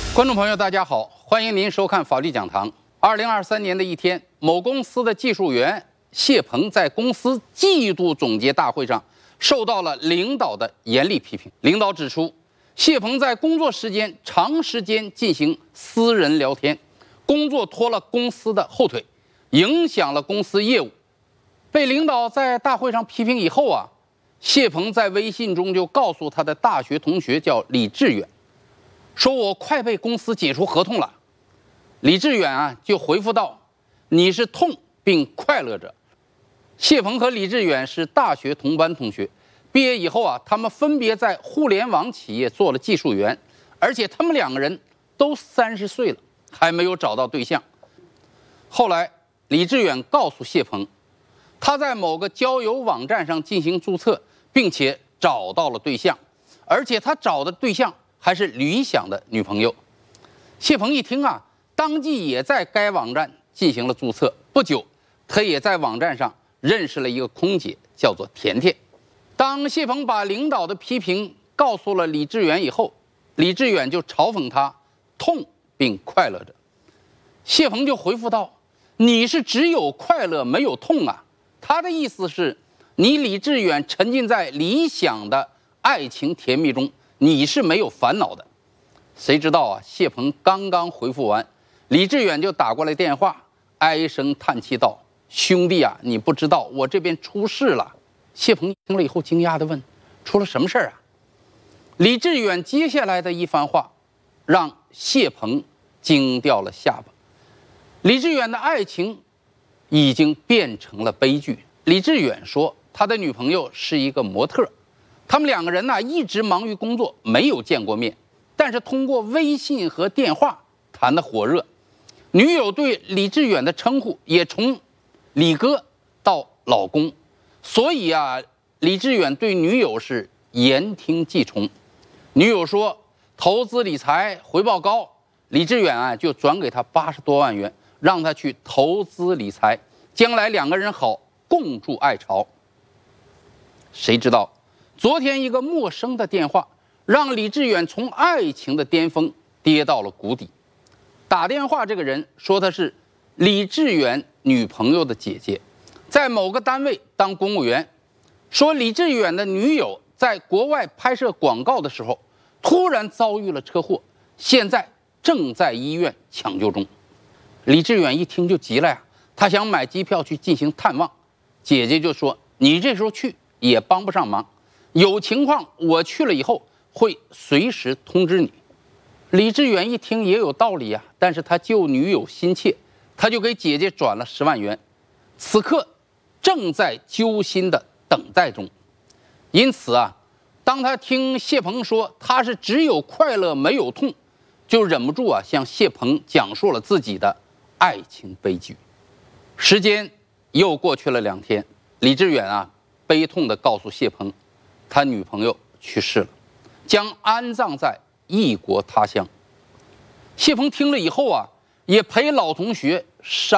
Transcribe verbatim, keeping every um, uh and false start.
观众朋友，大家好，欢迎您收看法律讲堂。二零二三年的一天，某公司的技术员谢鹏在公司季度总结大会上受到了领导的严厉批评。领导指出，谢鹏在工作时间长时间进行私人聊天，工作拖了公司的后腿，影响了公司业务。被领导在大会上批评以后啊，谢鹏在微信中就告诉他的大学同学叫李志远，说我快被公司解除合同了。李志远啊就回复道：“你是痛并快乐着。”谢鹏和李志远是大学同班同学，毕业以后啊，他们分别在互联网企业做了技术员，而且他们两个人都三十岁了，还没有找到对象。后来，李志远告诉谢鹏，他在某个交友网站上进行注册，并且找到了对象，而且他找的对象还是理想的女朋友。谢鹏一听啊，当即也在该网站进行了注册。不久，他也在网站上认识了一个空姐，叫做甜甜。当谢鹏把领导的批评告诉了李志远以后，李志远就嘲讽他痛并快乐着。谢鹏就回复道：“你是只有快乐没有痛啊。”他的意思是，你李志远沉浸在理想的爱情甜蜜中，你是没有烦恼的。谁知道啊，谢鹏刚刚回复完，李志远就打过来电话，唉声叹气道：“兄弟啊，你不知道我这边出事了。”谢鹏听了以后惊讶地问：“出了什么事儿啊？”李志远接下来的一番话让谢鹏惊掉了下巴。李志远的爱情已经变成了悲剧。李志远说，他的女朋友是一个模特，他们两个人呢一直忙于工作，没有见过面，但是通过微信和电话谈得火热。女友对李志远的称呼也从李哥到老公，所以啊，李志远对女友是言听计从。女友说投资理财回报高，李志远啊就转给他八十多万元，让他去投资理财，将来两个人好共筑爱巢。谁知道昨天一个陌生的电话让李志远从爱情的巅峰跌到了谷底。打电话这个人说他是李志远女朋友的姐姐，在某个单位当公务员，说李志远的女友在国外拍摄广告的时候突然遭遇了车祸，现在正在医院抢救中。李志远一听就急了呀，他想买机票去进行探望。姐姐就说：“你这时候去也帮不上忙，有情况我去了以后会随时通知你。”李志远一听也有道理啊，但是他救女友心切，他就给姐姐转了十万元，此刻正在揪心的等待中。因此啊，当他听谢鹏说他是只有快乐没有痛，就忍不住啊向谢鹏讲述了自己的爱情悲剧。时间又过去了两天，李志远啊悲痛地告诉谢鹏，他女朋友去世了，将安葬在异国他乡。谢鹏听了以后啊，也陪老同学伤